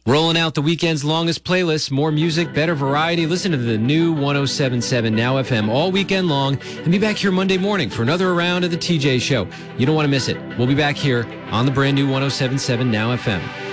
Rolling out the weekend's longest playlist, more music, better variety. Listen to the new 107.7 Now FM all weekend long and be back here Monday morning for another round of the TJ Show. You don't want to miss it. We'll be back here on the brand new 107.7 Now FM.